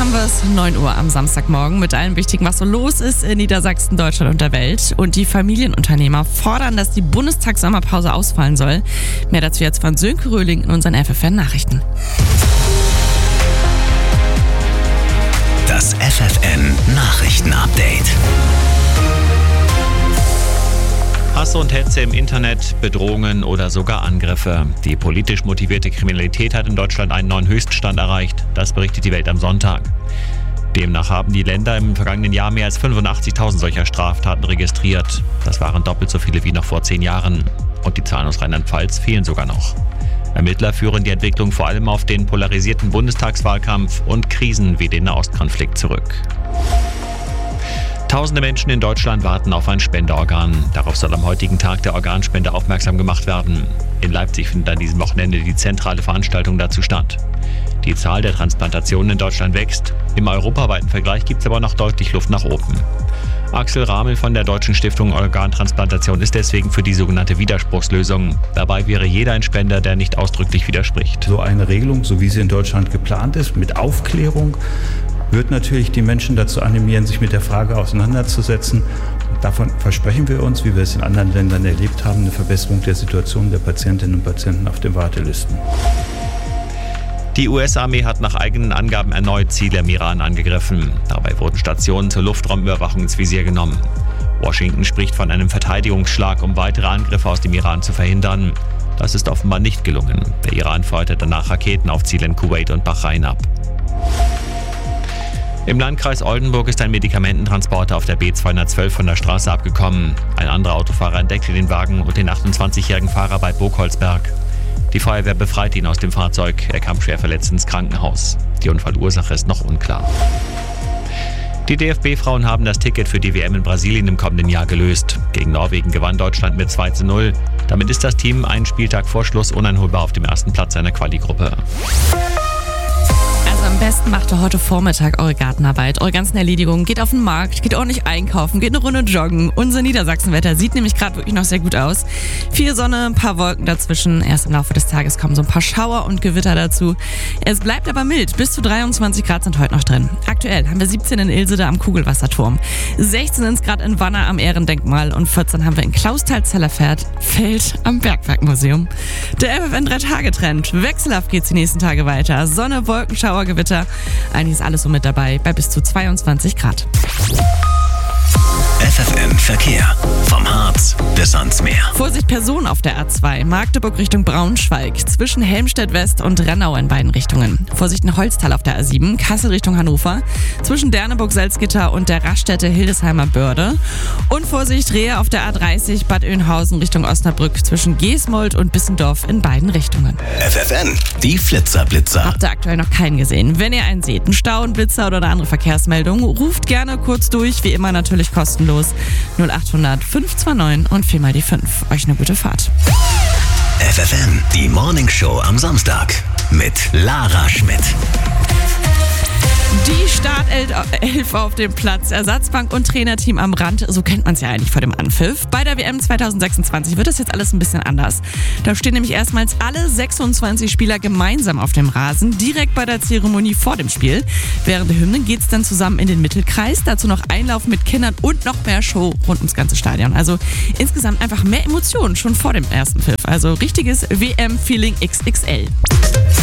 haben wir es, 9 Uhr am Samstagmorgen mit allem Wichtigen, was so los ist in Niedersachsen, Deutschland und der Welt. Und die Familienunternehmer fordern, dass die Bundestagssommerpause ausfallen soll. Mehr dazu jetzt von Sönke Röhling in unseren FFN-Nachrichten. Das FFN-Nachrichten-Update. Hass und Hetze im Internet, Bedrohungen oder sogar Angriffe. Die politisch motivierte Kriminalität hat in Deutschland einen neuen Höchststand erreicht. Das berichtet die Welt am Sonntag. Demnach haben die Länder im vergangenen Jahr mehr als 85.000 solcher Straftaten registriert. Das waren doppelt so viele wie noch vor 10 Jahren. Und die Zahlen aus Rheinland-Pfalz fehlen sogar noch. Ermittler führen die Entwicklung vor allem auf den polarisierten Bundestagswahlkampf und Krisen wie den Nahostkonflikt zurück. Tausende Menschen in Deutschland warten auf ein Spenderorgan. Darauf soll am heutigen Tag der Organspende aufmerksam gemacht werden. In Leipzig findet an diesem Wochenende die zentrale Veranstaltung dazu statt. Die Zahl der Transplantationen in Deutschland wächst. Im europaweiten Vergleich gibt es aber noch deutlich Luft nach oben. Axel Ramel von der Deutschen Stiftung Organtransplantation ist deswegen für die sogenannte Widerspruchslösung. Dabei wäre jeder ein Spender, der nicht ausdrücklich widerspricht. So eine Regelung, so wie sie in Deutschland geplant ist, mit Aufklärung, wird natürlich die Menschen dazu animieren, sich mit der Frage auseinanderzusetzen. Davon versprechen wir uns, wie wir es in anderen Ländern erlebt haben, eine Verbesserung der Situation der Patientinnen und Patienten auf den Wartelisten. Die US-Armee hat nach eigenen Angaben erneut Ziele im Iran angegriffen. Dabei wurden Stationen zur Luftraumüberwachung ins Visier genommen. Washington spricht von einem Verteidigungsschlag, um weitere Angriffe aus dem Iran zu verhindern. Das ist offenbar nicht gelungen. Der Iran feuerte danach Raketen auf Ziele in Kuwait und Bahrain ab. Im Landkreis Oldenburg ist ein Medikamententransporter auf der B212 von der Straße abgekommen. Ein anderer Autofahrer entdeckte den Wagen und den 28-jährigen Fahrer bei Burgholzberg. Die Feuerwehr befreite ihn aus dem Fahrzeug. Er kam schwer verletzt ins Krankenhaus. Die Unfallursache ist noch unklar. Die DFB-Frauen haben das Ticket für die WM in Brasilien im kommenden Jahr gelöst. Gegen Norwegen gewann Deutschland mit 2:0. Damit ist das Team einen Spieltag vor Schluss uneinholbar auf dem ersten Platz seiner Quali-Gruppe. Am besten macht ihr heute Vormittag eure Gartenarbeit, eure ganzen Erledigungen. Geht auf den Markt, geht ordentlich einkaufen, geht eine Runde joggen. Unser Niedersachsenwetter sieht nämlich gerade wirklich noch sehr gut aus. Viel Sonne, ein paar Wolken dazwischen. Erst im Laufe des Tages kommen so ein paar Schauer und Gewitter dazu. Es bleibt aber mild. Bis zu 23 Grad sind heute noch drin. Aktuell haben wir 17 in Ilsede am Kugelwasserturm, 16 Grad in Wanner am Ehrendenkmal und 14 haben wir in Clausthal-Zellerfeld am Bergwerkmuseum. Der FFN 3-Tage-Trend. Wechselhaft geht's die nächsten Tage weiter. Sonne, Wolken, Schauer, Gewitter. Eigentlich ist alles so mit dabei, bei bis zu 22 Grad. FFN Verkehr. Vom Harz bis ans Meer. Vorsicht, Personen auf der A2. Magdeburg Richtung Braunschweig. Zwischen Helmstedt West und Rennau in beiden Richtungen. Vorsicht in Holztal auf der A7. Kassel Richtung Hannover. Zwischen Derneburg-Salzgitter und der Raststätte Hildesheimer Börde. Und Vorsicht, Rehe auf der A30. Bad Oeynhausen Richtung Osnabrück. Zwischen Geesmold und Bissendorf in beiden Richtungen. FFN, die Flitzer-Blitzer. Habt ihr aktuell noch keinen gesehen? Wenn ihr einen seht, einen Stau, einen Blitzer oder eine andere Verkehrsmeldung, ruft gerne kurz durch. Wie immer natürlich kostenlos. 0800 529 und 4 mal die 5. Euch eine gute Fahrt. FFN, die Morning Show am Samstag mit Lara Schmidt. Die Startelf auf dem Platz, Ersatzbank und Trainerteam am Rand, so kennt man es ja eigentlich vor dem Anpfiff. Bei der WM 2026 wird das jetzt alles ein bisschen anders. Da stehen nämlich erstmals alle 26 Spieler gemeinsam auf dem Rasen, direkt bei der Zeremonie vor dem Spiel. Während der Hymne geht es dann zusammen in den Mittelkreis, dazu noch Einlauf mit Kindern und noch mehr Show rund ums ganze Stadion. Also insgesamt einfach mehr Emotionen schon vor dem ersten Pfiff. Also richtiges WM-Feeling XXL.